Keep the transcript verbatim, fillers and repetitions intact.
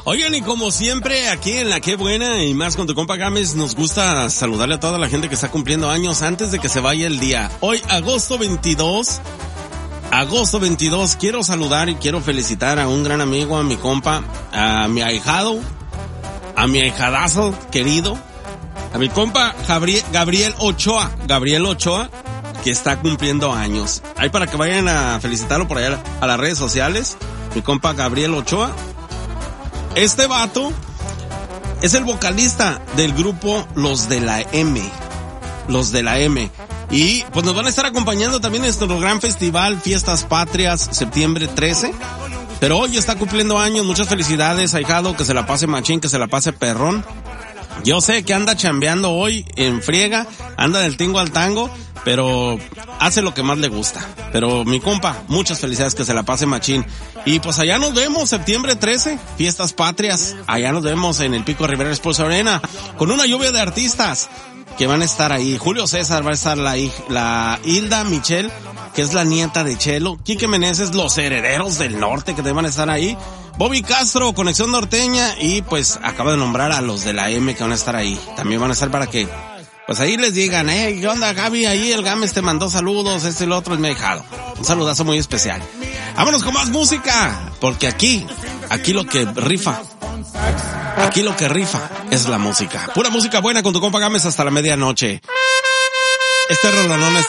Oigan, y como siempre, aquí en La Qué Buena y más con tu compa Gámez, nos gusta saludarle a toda la gente que está cumpliendo años antes de que se vaya el día. Hoy, agosto veintidós, agosto veintidós, quiero saludar y quiero felicitar a un gran amigo, a mi compa, a mi ahijado, a mi ahijadazo querido, a mi compa Gabriel, Gabriel Ochoa, Gabriel Ochoa, que está cumpliendo años. Ahí para que vayan a felicitarlo por allá a las redes sociales, mi compa Gabriel Ochoa. Este vato es el vocalista del grupo Los de la M. Los de la M. Y pues nos van a estar acompañando también en nuestro gran festival Fiestas Patrias, septiembre trece. Pero hoy está cumpliendo años. Muchas felicidades, ahijado. Que se la pase machín, que se la pase perrón. Yo sé que anda chambeando hoy en friega, anda del tingo al tango, pero hace lo que más le gusta. Pero mi compa, muchas felicidades, que se la pase machín. Y pues allá nos vemos, septiembre trece, Fiestas Patrias. Allá nos vemos en el Pico Rivera Sports Arena, con una lluvia de artistas que van a estar ahí. Julio César va a estar, la, la Hilda Michelle, que es la nieta de Chelo. Quique Meneses, los Herederos del Norte, que te van a estar ahí. Bobby Castro, Conexión Norteña, y pues acabo de nombrar a los de la M que van a estar ahí. También van a estar para que, pues ahí les digan, eh, ¿qué onda, Gaby? Ahí el Gámez te mandó saludos, este y lo otro es mi ahijado. Un saludazo muy especial. Vámonos con más música, porque aquí, aquí lo que rifa, aquí lo que rifa es la música. Pura música buena con tu compa Gámez hasta la medianoche. Este rolonón es